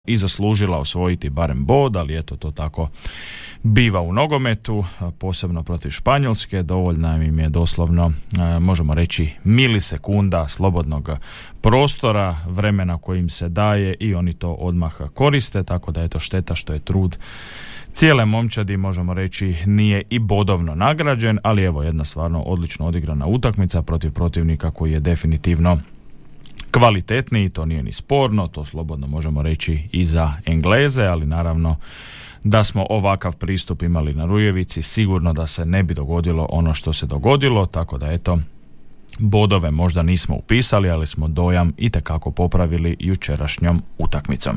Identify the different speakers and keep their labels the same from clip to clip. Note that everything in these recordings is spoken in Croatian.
Speaker 1: i zaslužila osvojiti barem bod, ali eto to tako biva u nogometu, posebno protiv Španjolske. Dovoljna im je doslovno, možemo reći, milisekunda slobodnog prostora, vremena kojim se daje i oni to odmah koriste, tako da je to šteta što je trud cijele momčadi, možemo reći, nije i bodovno nagrađen, ali evo jedna stvarno odlično odigrana utakmica protiv protivnika koji je definitivno kvalitetniji, to nije ni sporno, to slobodno možemo reći i za Engleze, ali naravno da smo ovakav pristup imali na Rujevici, sigurno da se ne bi dogodilo ono što se dogodilo, tako da eto, bodove možda nismo upisali, ali smo dojam itekako popravili jučerašnjom utakmicom.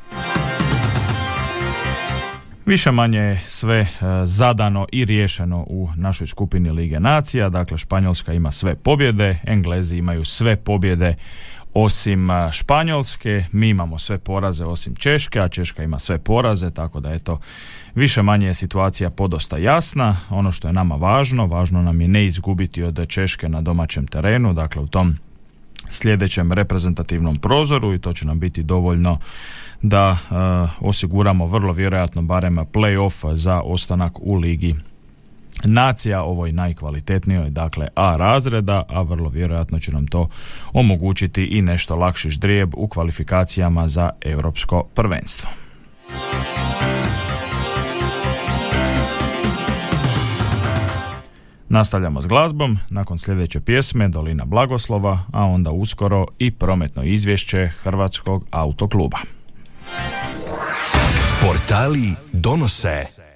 Speaker 1: Više manje je sve zadano i riješeno u našoj skupini Lige nacija, dakle Španjolska ima sve pobjede, Englezi imaju sve pobjede osim Španjolske, mi imamo sve poraze osim Češke, a Češka ima sve poraze, tako da eto, više manje je situacija podosta jasna. Ono što je nama važno nam je ne izgubiti od Češke na domaćem terenu, dakle u tom sljedećem reprezentativnom prozoru, i to će nam biti dovoljno da osiguramo vrlo vjerojatno barem play-off za ostanak u Ligi nacija, ovoj najkvalitetnijoj, dakle A razreda, a vrlo vjerojatno će nam to omogućiti i nešto lakši ždrijeb u kvalifikacijama za europsko prvenstvo. Nastavljamo s glazbom, nakon sljedeće pjesme Dolina blagoslova, a onda uskoro i prometno izvješće Hrvatskog autokluba.
Speaker 2: Portali donose